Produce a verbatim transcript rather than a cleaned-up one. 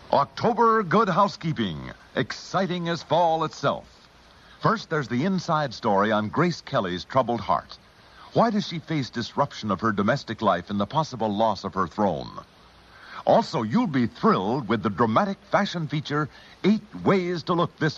October Good Housekeeping, exciting as fall itself. First, there's the inside story on Grace Kelly's troubled heart. Why does she face disruption of her domestic life and the possible loss of her throne? Also, you'll be thrilled with the dramatic fashion feature, Eight Ways to Look This